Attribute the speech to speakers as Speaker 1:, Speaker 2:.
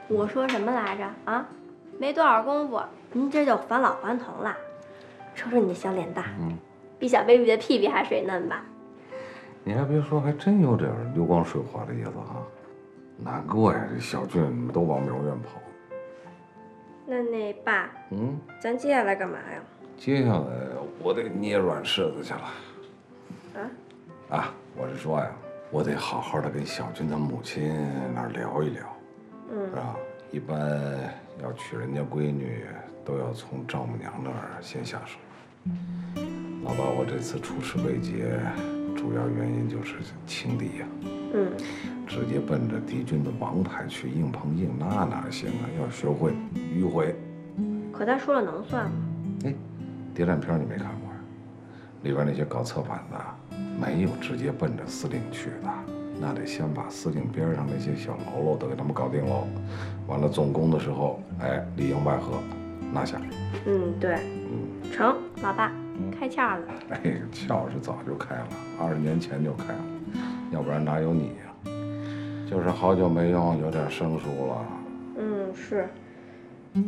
Speaker 1: 我说什么来着啊？没多少功夫，您这就返老还童了。瞅瞅你这小脸蛋，比小 baby 的屁屁还水嫩吧？
Speaker 2: 你还别说，还真有点流光水滑的意思啊。难怪呀，这小俊你们都往苗院跑。
Speaker 1: 那爸，咱接下来干嘛呀？
Speaker 2: 接下来我得捏软柿子去了。我是说呀，我得好好的跟小俊他母亲那儿聊一聊，是吧？一般要娶人家闺女，都要从丈母娘那儿先下手。老爸，我这次出师未捷，主要原因就是轻敌呀。直接奔着敌军的王牌去硬碰硬，那哪行啊？要学会迂回。
Speaker 1: 可他说了能算吗？
Speaker 2: 谍战片你没看过呀？里边那些搞策反的，没有直接奔着司令去的，那得先把司令边上那些小喽啰都给他们搞定喽。完了总攻的时候，里应外合，拿下。
Speaker 1: 对，成，老爸，开窍了。
Speaker 2: 窍是早就开了，20年前就开了，要不然哪有你呀？就是好久没用，有点生疏了。
Speaker 1: 是。